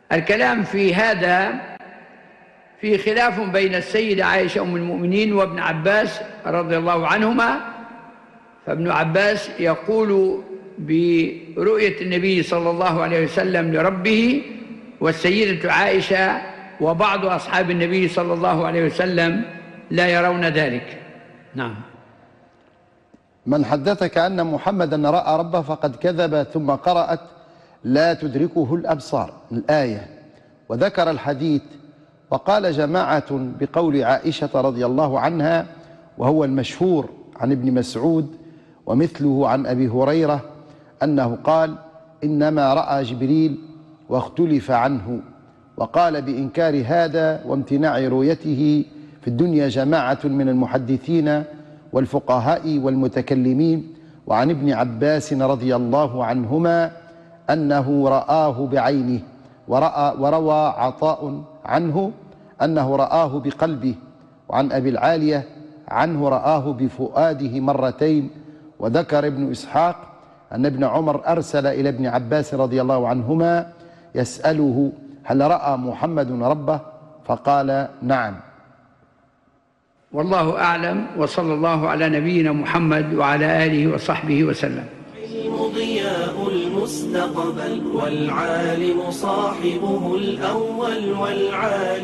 الكلام في هذا في خلاف بين السيدة عائشة أم المؤمنين وابن عباس رضي الله عنهما. فابن عباس يقول برؤية النبي صلى الله عليه وسلم لربه، والسيدة عائشة وبعض أصحاب النبي صلى الله عليه وسلم لا يرون ذلك. نعم. من حدثك أن محمدا رأى ربه فقد كذب، ثم قرأت لا تدركه الأبصار الآية وذكر الحديث. وقال جماعة بقول عائشة رضي الله عنها، وهو المشهور عن ابن مسعود ومثله عن أبي هريرة، أنه قال إنما رأى جبريل واختلف عنه. وقال بإنكار هذا وامتناع رؤيته في الدنيا جماعة من المحدثين والفقهاء والمتكلمين. وعن ابن عباس رضي الله عنهما أنه رآه بعينه، وروى عطاء عنه أنه رآه بقلبه. وعن أبي العالية عنه رآه بفؤاده مرتين. وذكر ابن إسحاق أن ابن عمر أرسل إلى ابن عباس رضي الله عنهما يسأله هل رأى محمد ربه؟ فقال نعم. والله أعلم، وصلى الله على نبينا محمد وعلى آله وصحبه وسلم. العلم ضياء المستقبل، والعالم صاحبه الأول والعالم